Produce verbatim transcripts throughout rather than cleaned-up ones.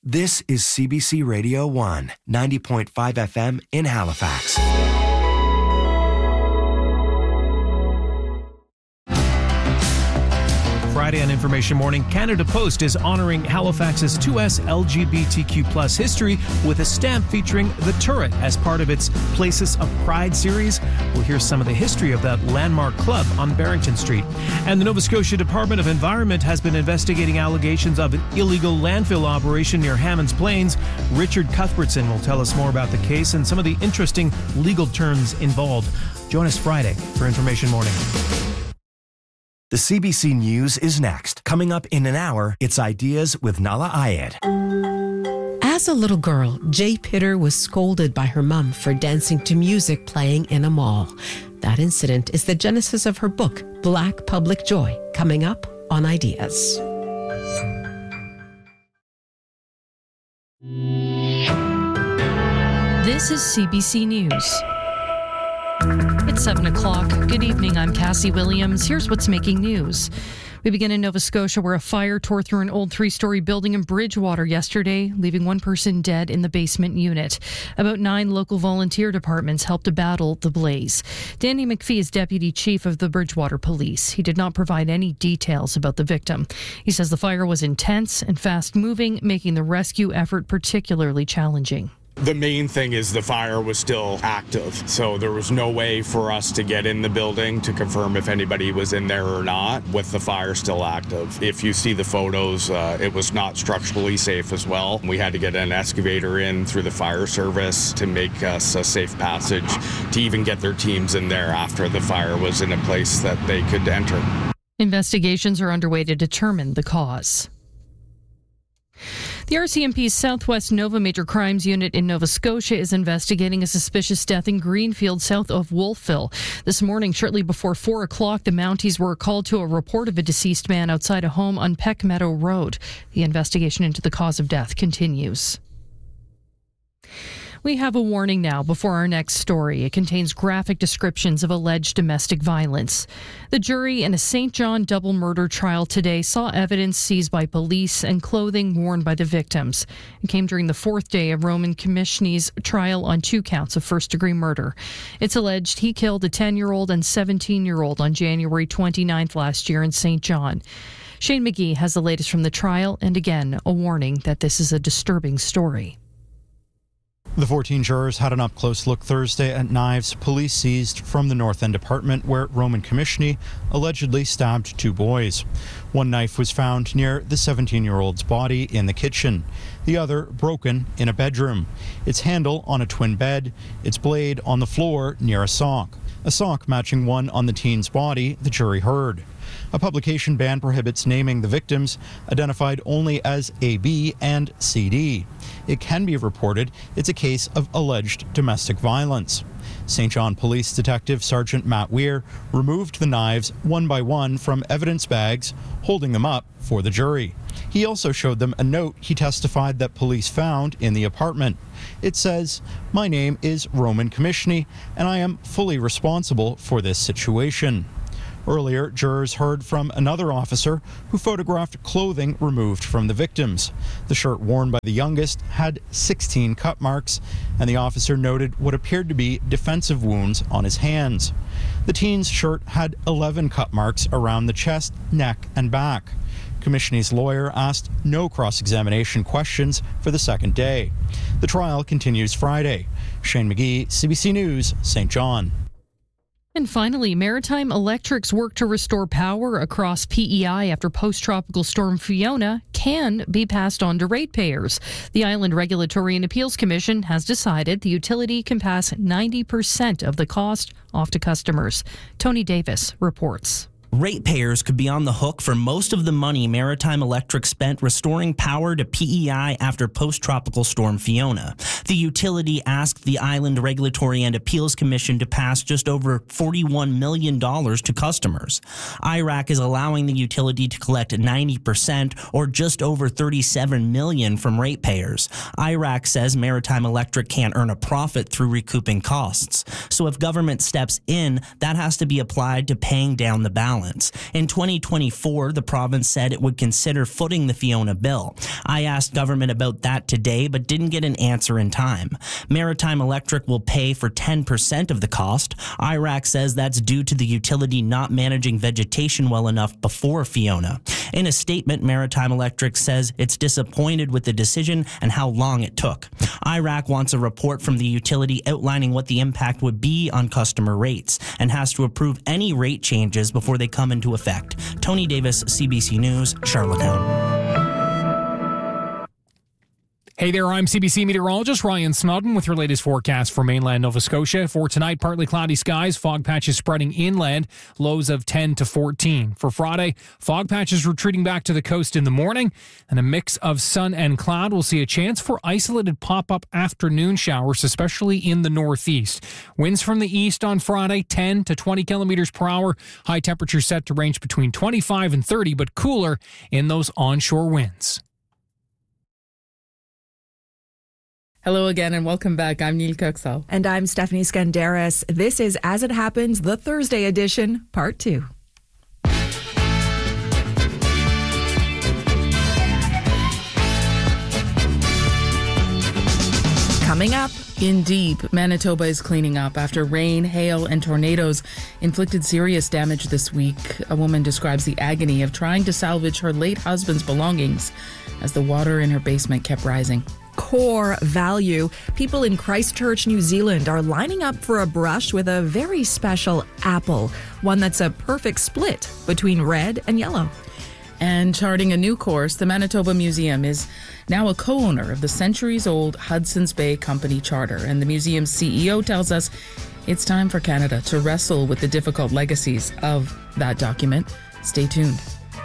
This is C B C Radio one, ninety point five F M in Halifax. Friday on Information Morning, Canada Post is honoring Halifax's two S L G B T Q plus history with a stamp featuring the turret as part of its Places of Pride series. We'll hear some of the history of that landmark club on Barrington Street. And the Nova Scotia Department of Environment has been investigating allegations of an illegal landfill operation near Hammonds Plains. Richard Cuthbertson will tell us more about the case and some of the interesting legal terms involved. Join us Friday for Information Morning. The C B C News is next. Coming up in an hour, it's Ideas with Nala Ayed. As a little girl, Jay Pitter was scolded by her mum for dancing to music playing in a mall. That incident is the genesis of her book, Black Public Joy, coming up on Ideas. This is C B C News. It's seven o'clock. Good evening, I'm Cassie Williams. Here's what's making news. We begin in Nova Scotia, where a fire tore through an old three-story building in Bridgewater yesterday, leaving one person dead in the basement unit. About nine local volunteer departments helped to battle the blaze. Danny McPhee is deputy chief of the Bridgewater Police. He did not provide any details about the victim. He says the fire was intense and fast-moving, making the rescue effort particularly challenging. The main thing is the fire was still active, so there was no way for us to get in the building to confirm if anybody was in there or not with the fire still active. If you see the photos, uh, it was not structurally safe as well. We had to get an excavator in through the fire service to make us a safe passage to even get their teams in there after the fire was in a place that they could enter. Investigations are underway to determine the cause. The R C M P's Southwest Nova Major Crimes Unit in Nova Scotia is investigating a suspicious death in Greenfield, south of Wolfville. This morning, shortly before four o'clock, the Mounties were called to a report of a deceased man outside a home on Peck Meadow Road. The investigation into the cause of death continues. We have a warning now before our next story. It contains graphic descriptions of alleged domestic violence. The jury in a Saint John double murder trial today saw evidence seized by police and clothing worn by the victims. It came during the fourth day of Roman Komishny's trial on two counts of first-degree murder. It's alleged he killed a ten-year-old and seventeen-year-old on January twenty-ninth last year in Saint John. Shane McGee has the latest from the trial, and again, a warning that this is a disturbing story. The fourteen jurors had an up-close look Thursday at knives police seized from the North End apartment where Roman Komishny allegedly stabbed two boys. One knife was found near the seventeen-year-old's body in the kitchen. The other broken in a bedroom. Its handle on a twin bed, its blade on the floor near a sock. A sock matching one on the teen's body, the jury heard. A publication ban prohibits naming the victims, identified only as A B and C D. It can be reported it's a case of alleged domestic violence. Saint John Police Detective Sergeant Matt Weir removed the knives one by one from evidence bags, holding them up for the jury. He also showed them a note he testified that police found in the apartment. It says, "My name is Roman Komishny, and I am fully responsible for this situation." Earlier, jurors heard from another officer who photographed clothing removed from the victims. The shirt worn by the youngest had sixteen cut marks, and the officer noted what appeared to be defensive wounds on his hands. The teen's shirt had eleven cut marks around the chest, neck, and back. Komishny's lawyer asked no cross-examination questions for the second day. The trial continues Friday. Shane McGee, C B C News, Saint John. And finally, Maritime Electric's work to restore power across P E I after post-tropical storm Fiona can be passed on to ratepayers. The Island Regulatory and Appeals Commission has decided the utility can pass ninety percent of the cost off to customers. Tony Davis reports. Ratepayers could be on the hook for most of the money Maritime Electric spent restoring power to P E I after post-tropical storm Fiona. The utility asked the Island Regulatory and Appeals Commission to pass just over forty-one million dollars to customers. I R A C is allowing the utility to collect ninety percent, or just over thirty-seven million dollars from ratepayers. I R A C says Maritime Electric can't earn a profit through recouping costs. So if government steps in, that has to be applied to paying down the balance. balance. In twenty twenty-four, the province said it would consider footing the Fiona bill. I asked government about that today, but didn't get an answer in time. Maritime Electric will pay for ten percent of the cost. I R A C says that's due to the utility not managing vegetation well enough before Fiona. In a statement, Maritime Electric says it's disappointed with the decision and how long it took. I R A C wants a report from the utility outlining what the impact would be on customer rates and has to approve any rate changes before they come into effect. Tony Davis, C B C News, Charlottetown. Hey there, I'm C B C meteorologist Ryan Snodden with your latest forecast for mainland Nova Scotia. For tonight, partly cloudy skies, fog patches spreading inland, lows of ten to fourteen. For Friday, fog patches retreating back to the coast in the morning, and a mix of sun and cloud. We'll see a chance for isolated pop-up afternoon showers, especially in the northeast. Winds from the east on Friday, ten to twenty kilometers per hour. High temperatures set to range between twenty-five and thirty, but cooler in those onshore winds. Hello again and welcome back. I'm Neil Coxall. And I'm Stephanie Skandaris. This is As It Happens, the Thursday edition, part two. Coming up. In Deep, Manitoba is cleaning up after rain, hail, and tornadoes inflicted serious damage this week. A woman describes the agony of trying to salvage her late husband's belongings as the water in her basement kept rising. Core value. People in Christchurch, New Zealand are lining up for a brush with a very special apple, one that's a perfect split between red and yellow. And charting a new course, the Manitoba Museum is now a co-owner of the centuries-old Hudson's Bay Company Charter. And the museum's C E O tells us it's time for Canada to wrestle with the difficult legacies of that document. Stay tuned.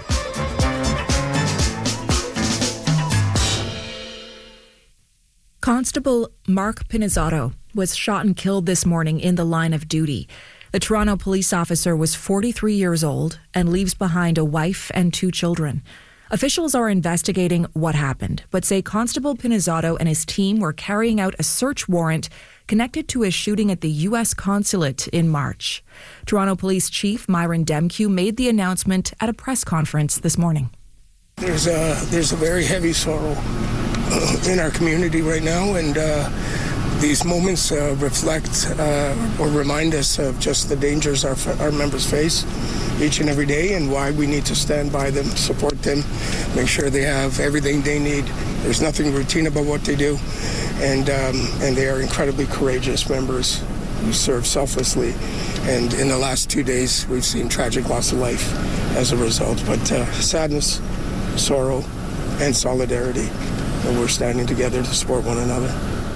Constable Mark Pinizzato was shot and killed this morning in the line of duty. The Toronto police officer was forty-three years old and leaves behind a wife and two children. Officials are investigating what happened, but say Constable Pinizzato and his team were carrying out a search warrant connected to a shooting at the U S consulate in March. Toronto Police Chief Myron Demkiw made the announcement at a press conference this morning. There's a, there's a very heavy sorrow uh, in our community right now, and uh, these moments uh, reflect uh, or remind us of just the dangers our, our members face each and every day and why we need to stand by them, support them, make sure they have everything they need. There's nothing routine about what they do, and um, and they are incredibly courageous members who serve selflessly. And in the last two days, we've seen tragic loss of life as a result. But uh, sadness, sorrow, and solidarity, and we're standing together to support one another.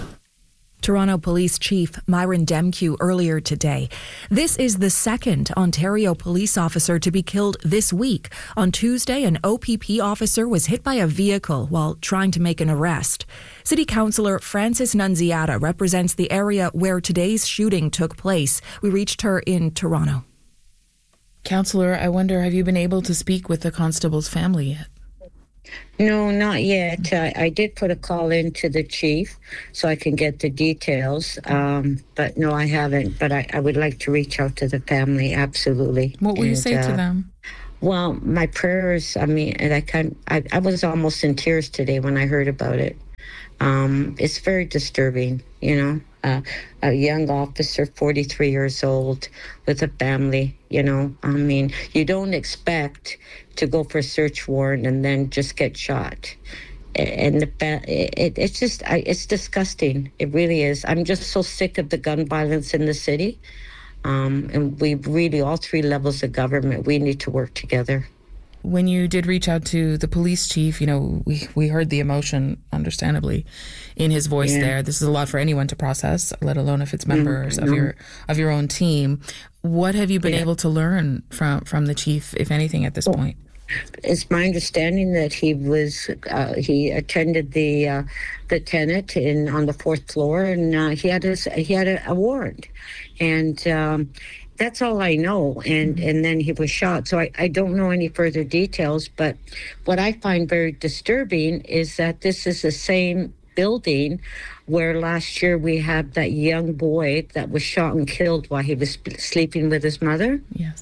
Toronto Police Chief Myron Demkiw earlier today. This is the second Ontario police officer to be killed this week. On Tuesday, an O P P officer was hit by a vehicle while trying to make an arrest. City Councillor Frances Nunziata represents the area where today's shooting took place. We reached her in Toronto. Councillor, I wonder, have you been able to speak with the constable's family yet? No, not yet. I, I did put a call in to the chief so I can get the details. Um, but no, I haven't. But I, I would like to reach out to the family, absolutely. What will and, you say uh, to them? Well, my prayers, I mean, and I can't, I, I was almost in tears today when I heard about it. Um, it's very disturbing, you know. Uh, a young officer, forty-three years old, with a family, you know. I mean, you don't expect to go for a search warrant and then just get shot. And the it, it's just, it's disgusting. It really is. I'm just so sick of the gun violence in the city. Um, and we really, all three levels of government, we need to work together. When you did reach out to the police chief, you know, we, we heard the emotion, understandably, in his voice yeah. there. This is a lot for anyone to process, let alone if it's members mm, of no. your of your own team. What have you been yeah. able to learn from, from the chief, if anything, at this well, point? It's my understanding that he was uh, he attended the uh, the tenant in on the fourth floor, and uh, he had his he had a, a warrant, and. Um, That's all I know, and, and then he was shot. So I, I don't know any further details, but what I find very disturbing is that this is the same building where last year we had that young boy that was shot and killed while he was sleeping with his mother. Yes.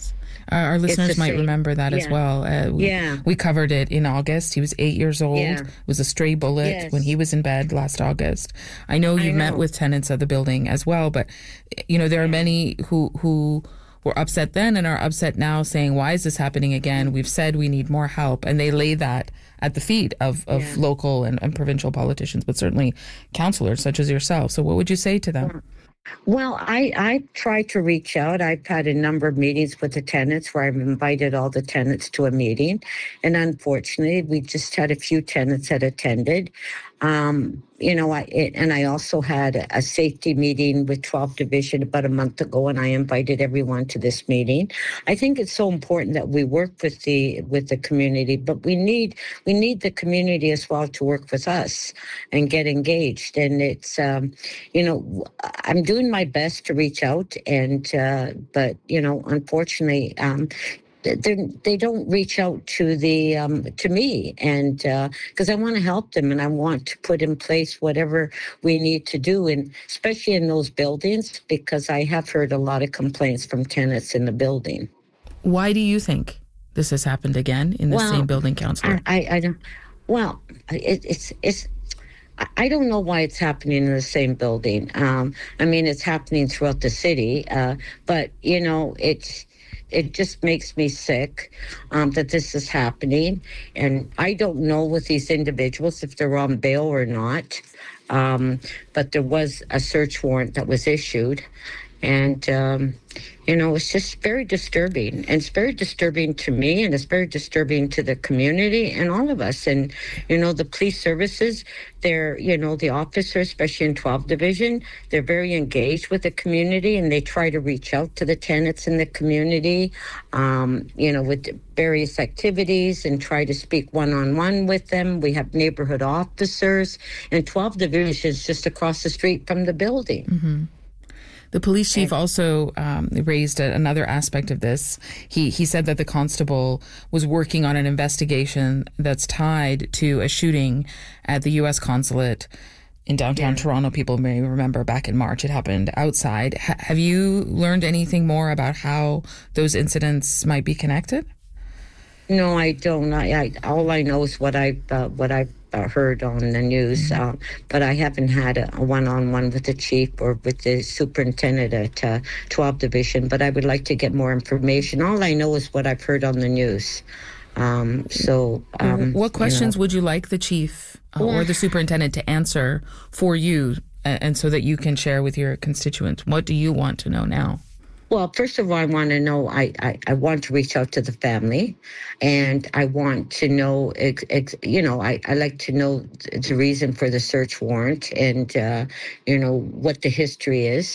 Our, our listeners might same. remember that yeah. as well. Uh, we, yeah. we covered it in August. He was eight years old. Yeah. It was a stray bullet yes. when he was in bed last August. I know you've I know. met with tenants of the building as well, but you know there are many who who were upset then and are upset now, saying, "Why is this happening again? We've said we need more help," and they lay that at the feet of, of yeah. local and, and provincial politicians, but certainly councillors such as yourself. So what would you say to them? Well, I, I try to reach out. I've had a number of meetings with the tenants where I've invited all the tenants to a meeting. And unfortunately, we just had a few tenants that attended. Um, you know, I it, and I also had a safety meeting with twelfth Division about a month ago, and I invited everyone to this meeting. I think it's so important that we work with the with the community, but we need we need the community as well to work with us and get engaged. And it's um, you know, I'm doing my best to reach out, and uh, but you know, unfortunately. Um, They don't reach out to the um, to me, and because uh, I want to help them, and I want to put in place whatever we need to do, and especially in those buildings, because I have heard a lot of complaints from tenants in the building. Why do you think this has happened again in the well, same building, councillor? I, I, I don't. Well, it, it's it's. I don't know why it's happening in the same building. Um, I mean, it's happening throughout the city, uh, but you know, it's. It just makes me sick um, that this is happening. And I don't know with these individuals if they're on bail or not. Um, but there was a search warrant that was issued. And, um, you know, it's just very disturbing. And it's very disturbing to me, and it's very disturbing to the community and all of us. And, you know, the police services, they're, you know, the officers, especially in twelfth Division, they're very engaged with the community, and they try to reach out to the tenants in the community, um, you know, with various activities, and try to speak one-on-one with them. We have neighborhood officers, and twelfth Division is just across the street from the building. Mm-hmm. The police chief also um, raised a, another aspect of this. He he said that the constable was working on an investigation that's tied to a shooting at the U S consulate in downtown yeah. Toronto. People may remember back in March it happened outside. H- have you learned anything more about how those incidents might be connected? No, I don't. I, I all I know is what I've uh, what I've uh, heard on the news, mm-hmm. uh, but I haven't had a, a one-on-one with the chief or with the superintendent at uh, twelfth Division. But I would like to get more information. All I know is what I've heard on the news. Um, so, um, what questions you know. would you like the chief uh, or the superintendent to answer for you, and, and so that you can share with your constituents? What do you want to know now? Well, first of all, I want to know, I, I, I want to reach out to the family, and I want to know, ex, ex, you know, I, I like to know the reason for the search warrant, and, uh, you know, what the history is,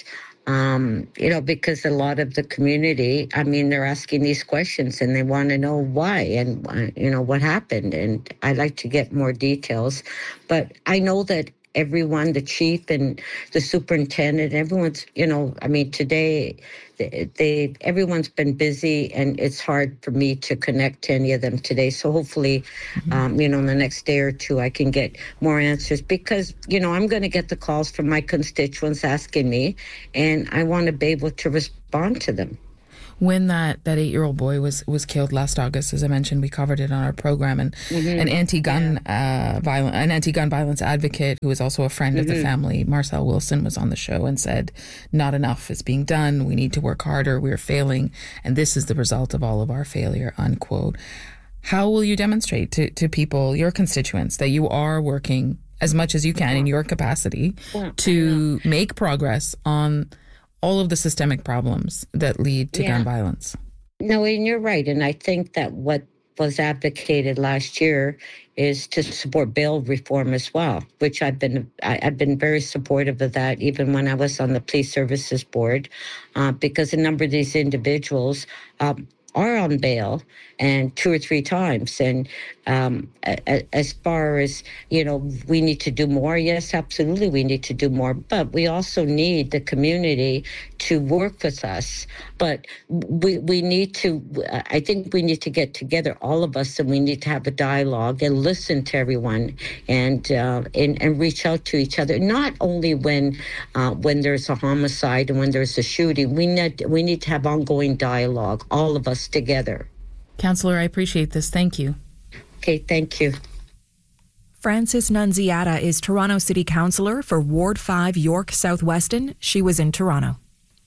um, you know, because a lot of the community, I mean, they're asking these questions, and they want to know why and, uh, you know, what happened. And I'd like to get more details. But I know that everyone, the chief and the superintendent, everyone's, you know, I mean, today, they, they everyone's been busy, and it's hard for me to connect to any of them today. So hopefully, mm-hmm. um, you know, in the next day or two, I can get more answers, because, you know, I'm going to get the calls from my constituents asking me, and I want to be able to respond to them. When that, that eight-year-old boy was, was killed last August, as I mentioned, we covered it on our program, and mm-hmm. an anti-gun yeah. uh, violence, an anti-gun violence advocate who is also a friend mm-hmm. of the family, Marcel Wilson, was on the show and said, "Not enough is being done. We need to work harder. We're failing, and this is the result of all of our failure." Unquote. How will you demonstrate to, to people, your constituents, that you are working as much as you can in your capacity yeah. to make progress on all of the systemic problems that lead to yeah. gun violence? No, and you're right. And I think that what was advocated last year is to support bail reform as well, which I've been I, I've been very supportive of that, even when I was on the police services board, uh, because a number of these individuals um, are on bail, and two or three times. And, um, as far as, you know, we need to do more. Yes, absolutely, we need to do more. But we also need the community to work with us. But we we need to, I think we need to get together, all of us, and we need to have a dialogue and listen to everyone and uh, and, and reach out to each other. Not only when uh, when there's a homicide and when there's a shooting, we need we need to have ongoing dialogue, all of us together. Councillor, I appreciate this. Thank you. Okay, thank you. Frances Nunziata is Toronto City Councillor for Ward five York South Weston. She was in Toronto.